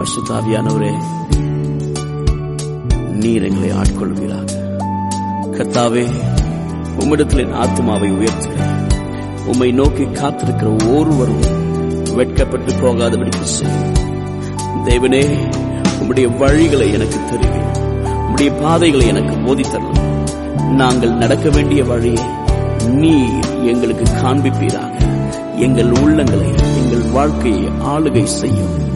பரிசுத்த ஆவியானவரே, நீர் எங்களை ஆட்கொள்வீராக. கர்த்தாவே, உம்மிடத்தில் என் ஆத்துமாவை உயர்த்துகிறேன். உம்மை நோக்கி காத்திருக்கிற ஒருவரும் வெட்கப்பட்டு போகாதபடிக்கு செய்யும். தேவனே, உம்முடைய வழிகளை எனக்கு தெரியும், உம்முடைய பாதைகளை எனக்கு போதித்தரலாம். நாங்கள் நடக்க வேண்டிய வழியை நீர் எங்களுக்கு காண்பிப்பீராக. எங்கள் உள்ளங்களை, எங்கள் வாழ்க்கையை ஆளுகை செய்யும்.